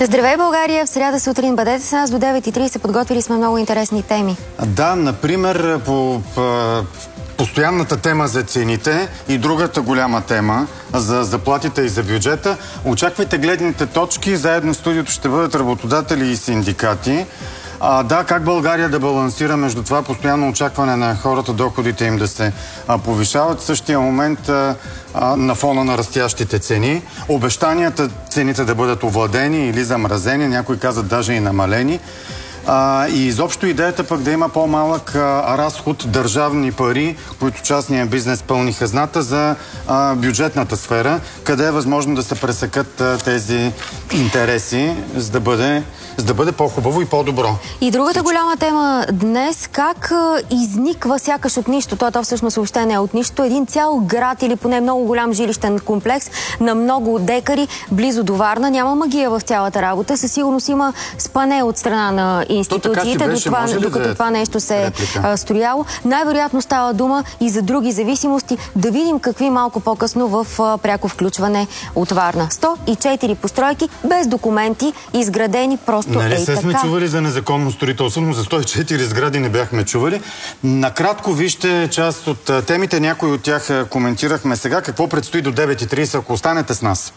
Здравей, България! В сряда сутрин бъдете с нас до 9:30. Подготвили сме много интересни теми. Да, например, по постоянната тема за цените и другата голяма тема за заплатите и за бюджета. Очаквайте гледните точки. Заедно в студиото ще бъдат работодатели и синдикати. Да, как България да балансира между това постоянно очакване на хората, доходите им да се повишават, в същия момент на фона на растящите цени. Обещанията цените да бъдат овладени или замразени, някои казват даже и намалени. И изобщо идеята пък да има по-малък разход държавни пари, които частния бизнес пълни хазната за бюджетната сфера, къде е възможно да се пресекат тези интереси, за да бъде по-хубаво и по-добро. И другата голяма тема днес, как изниква сякаш от нищо, то всъщност въобще не е от нищо, един цял град или поне много голям жилищен комплекс на много декари близо до Варна. Няма магия в цялата работа, със сигурност има спане от страна на институциите, докато това нещо се е строяло. Най-вероятно става дума и за други зависимости. Да видим какви малко по-късно в пряко включване от Варна. 104 постройки без документи, изградени просто нали се сме чували за незаконно строителство, но за 104 сгради не бяхме чували. Накратко вижте част от темите, някои от тях коментирахме сега. Какво предстои до 9:30, ако останете с нас?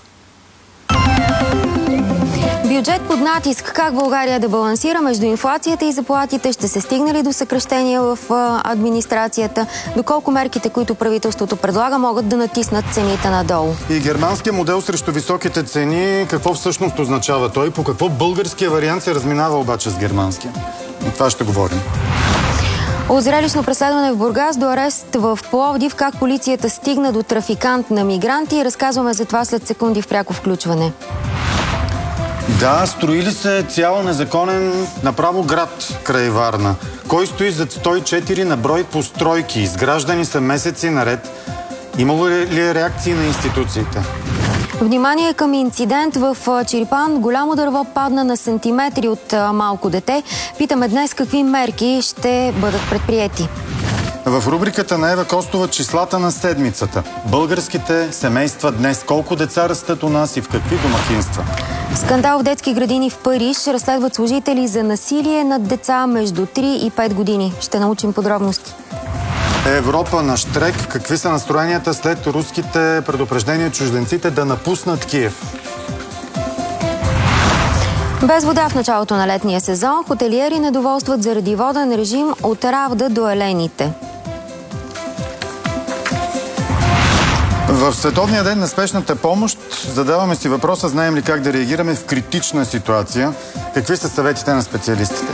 Бюджет под натиск. Как България да балансира между инфлацията и заплатите? Ще се стигне ли до съкращения в администрацията? Доколко мерките, които правителството предлага, могат да натиснат цените надолу? И германския модел срещу високите цени, какво всъщност означава той? По какво българския вариант се разминава обаче с германския? И това ще говорим. От зрелищно преследване в Бургас до арест в Пловдив, как полицията стигна до трафикант на мигранти. Разказваме за това след секунди в пряко включване. Да, строили се цял незаконен направо град край Варна. Кой стои зад 104 на брой постройки? Изграждани са месеци наред. Имало ли реакции на институциите? Внимание към инцидент в Чирпан. Голямо дърво падна на сантиметри от малко дете. Питаме днес какви мерки ще бъдат предприети. В рубриката на Ева Костова числата на седмицата. Българските семейства днес. Колко деца растат у нас и в какви домакинства? Скандал в детски градини в Париж. Разследват служители за насилие над деца между 3 и 5 години. Ще научим подробности. Европа на щрек. Какви са настроенията след руските предупреждения чужденците да напуснат Киев? Без вода в началото на летния сезон. Хотелиери недоволстват заради воден режим от Равда до Елените. В Световния ден на спешната помощ задаваме си въпроса, знаем ли как да реагираме в критична ситуация. Какви са съветите на специалистите?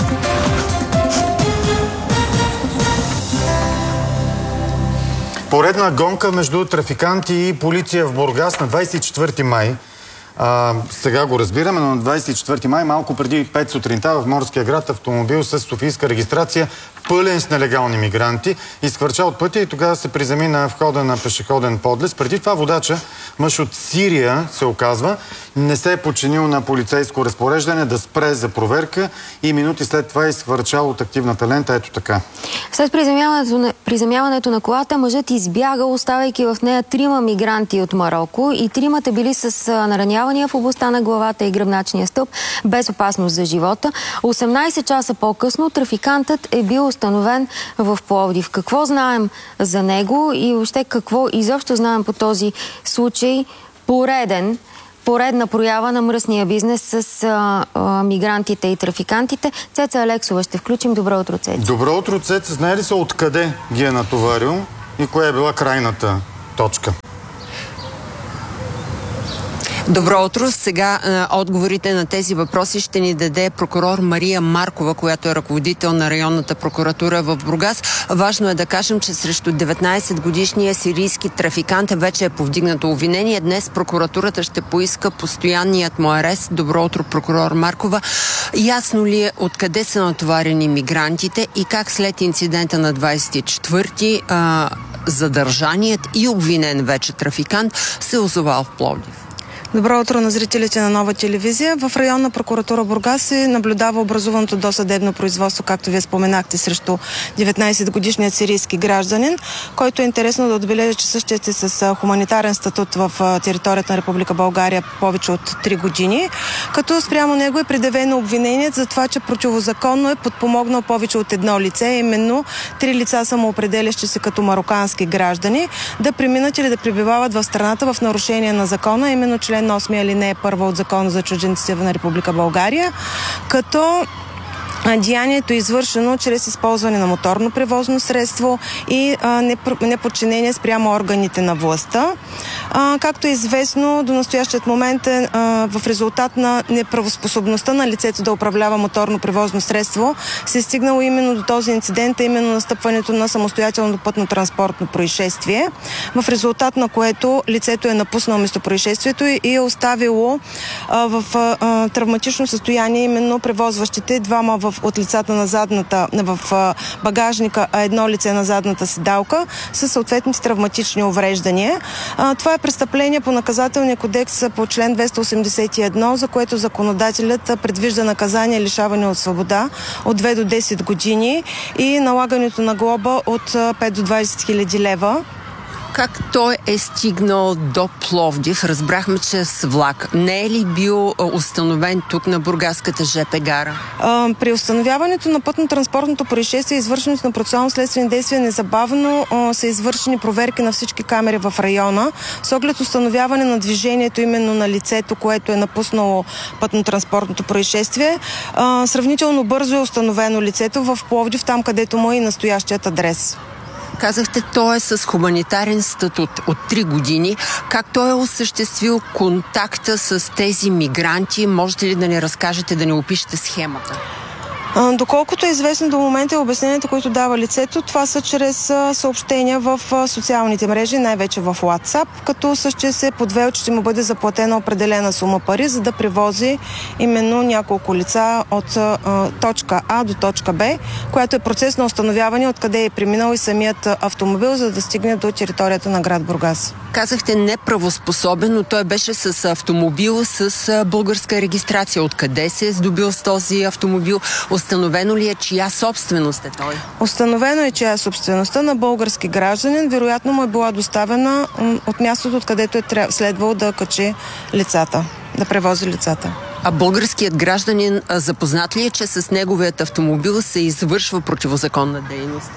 Поредна гонка между трафиканти и полиция в Бургас на 24 май. Сега го разбираме, но на 24 май, малко преди 5 сутринта в Морския град, автомобил с софийска регистрация, пълен с нелегални мигранти, изхвърча от пътя и тогава се приземи на входа на пешеходен подлез. Преди това водача, мъж от Сирия, се оказва, не се е подчинил на полицейско разпореждане да спре за проверка и минути след това изхвърчал от активната лента. Ето така. След приземяването на колата, мъжът избягал, оставайки в нея 3 мигранти от Мароко и 3 били с наранявания в областта на главата и гръбначния стълб, без опасност за живота. 18 часа по-късно трафикантът е бил установен в Пловдив. Какво знаем за него и въобще какво изобщо знаем по този случай? Поредна проява на мръсния бизнес с мигрантите и трафикантите. Цеца Алексова ще включим. Добро утро, Цеца. Добро утро, Цеца. Знае ли се откъде ги е натоварил и коя е била крайната точка? Добро утро. Сега отговорите на тези въпроси ще ни даде прокурор Мария Маркова, която е ръководител на районната прокуратура в Бургас. Важно е да кажем, че срещу 19-годишния сирийски трафикант вече е повдигнато обвинение. Днес прокуратурата ще поиска постоянният му арест. Добро утро, прокурор Маркова. Ясно ли е откъде са натоварени мигрантите и как след инцидента на 24-ти задържаният и обвинен вече трафикант се озовал в Пловдив? Добро утро на зрителите на Нова телевизия. В районна прокуратура Бургас се наблюдава образуваното досъдебно производство, както вие споменахте, срещу 19-годишният сирийски гражданин, който е интересно да отбележа, че същият е с хуманитарен статут в територията на Република България повече от 3 години, като спрямо него е предявено обвинение за това, че противозаконно е подпомогнал повече от едно лице, именно 3 лица самоопределящи се като марокански граждани, да преминат или да пребивават в страната в нарушение на закона, именно член 8 алинея 1 от Закона за чужденците на Република България, като деянието е извършено чрез използване на моторно превозно средство и неподчинение спрямо органите на властта. Както е известно, до настоящият момент в резултат на неправоспособността на лицето да управлява моторно превозно средство се е стигнало именно до този инцидент, именно настъпването на самостоятелно пътно-транспортно происшествие, в резултат на което лицето е напуснало местопроизшествието и е оставило в травматично състояние именно превозващите двама от лицата на задната, в багажника, а едно лице на задната седалка със съответните травматични увреждания. Това е престъпление по наказателния кодекс по член 281, за което законодателят предвижда наказание лишаване от свобода от 2 до 10 години и налагането на глоба от 5 до 20 хиляди лева. Как той е стигнал до Пловдив? Разбрахме, че с влак. Не е ли бил установен тук на бургаската ЖП гара? При установяването на пътно-транспортното происшествие и извършването на процесуално-следствени действия незабавно са извършени проверки на всички камери в района с оглед установяване на движението именно на лицето, което е напуснало пътно-транспортното происшествие. Сравнително бързо е установено лицето в Пловдив, там където му е и настоящият адрес. Казахте, той е с хуманитарен статут от 3 години. Как той е осъществил контакта с тези мигранти? Можете ли да ни разкажете, да ни опишете схемата? Доколкото е известно до момента, обясненията, които дава лицето, това са чрез съобщения в социалните мрежи, най-вече в WhatsApp, като същия се подвел, че ще му бъде заплатена определена сума пари, за да превози именно няколко лица от точка А до точка Б, която е процес на установяване откъде е преминал и самият автомобил, за да стигне до територията на град Бургас. Казахте неправоспособен, но той беше с автомобил с българска регистрация. Откъде се е здобил с този автомобил? Установено ли е чия собственост е той? Установено е чия е собствеността на български гражданин. Вероятно му е била доставена от мястото, откъдето е следвало да качи лицата, да превози лицата. А българският гражданин запознат ли е, че с неговият автомобил се извършва противозаконна дейност?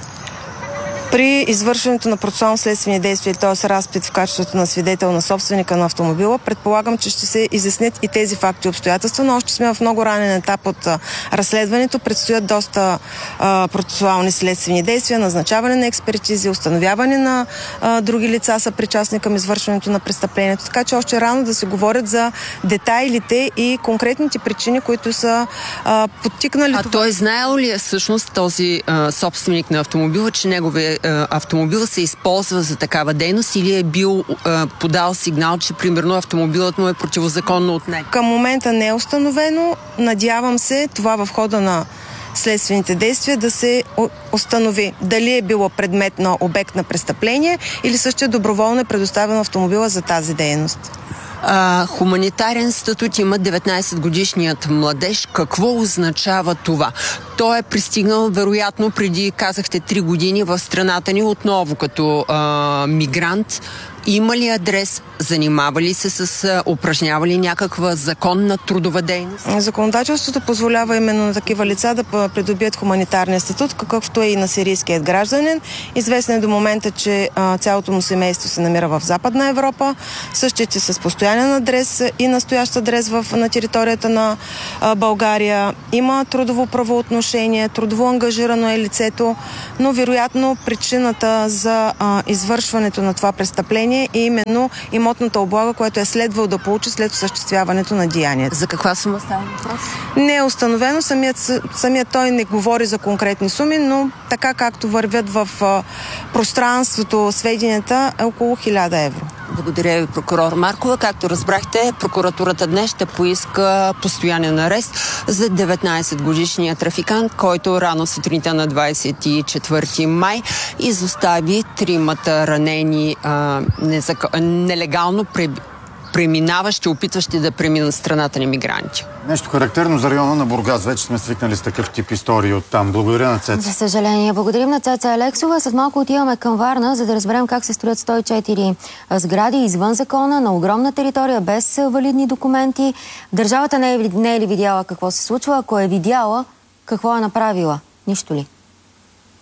При извършването на процесуално-следствени действия, т.е. разпит в качеството на свидетел на собственика на автомобила, предполагам, че ще се изяснят и тези факти и обстоятелства, но още сме в много ранен етап от разследването. Предстоят доста процесуални следствени действия, назначаване на експертизи, установяване на други лица са причастни към извършването на престъплението. Така че още рано да се говорят за детайлите и конкретните причини, които са подтикнали. А той знаел ли е всъщност този собственик на автомобила, че неговия автомобил се използва за такава дейност или е бил подал сигнал, че примерно автомобилът му е противозаконно отнет? Към момента не е установено. Надявам се това в хода на следствените действия да се установи дали е било предмет на обект на престъпление или също доброволно е предоставен автомобила за тази дейност. Хуманитарен статут има 19-годишният младеж. Какво означава това? Той е пристигнал, вероятно, преди, казахте, 3 години в страната ни отново като мигрант. Има ли адрес? Занимава ли се с упражнява ли някаква законна трудова дейност? Законодателството позволява именно на такива лица да придобият хуманитарния статут, какъвто е и на сирийският гражданин. Известно е до момента, че цялото му семейство се намира в Западна Европа. Същият е с постоянен адрес и настоящ адрес на територията на България. Има трудово правоотношение, трудово ангажирано е лицето, но вероятно причината за извършването на това престъпление е именно имотната облага, което е следвало да получи след осъществяването на деянието. За каква сума става въпрос? Не е установено. Самият той не говори за конкретни суми, но така както вървят в пространството сведенията е около 1000 евро. Благодаря ви, прокурор Маркова. Както разбрахте, прокуратурата днес ще поиска постоянен арест за 19-годишния трафикант, който рано сутринта на 24 май изостави 3 ранени нелегално преминаващи, опитващи да преминат страната ни мигранти. Нещо характерно за района на Бургас. Вече сме свикнали с такъв тип истории оттам. Благодаря на Цеца. За съжаление. Благодарим на Цеца Алексова. След малко отиваме към Варна, за да разберем как се строят 104 сгради извън закона, на огромна територия, без валидни документи. Държавата не е ли видяла какво се случва? Ако е видяла, какво е направила? Нищо ли?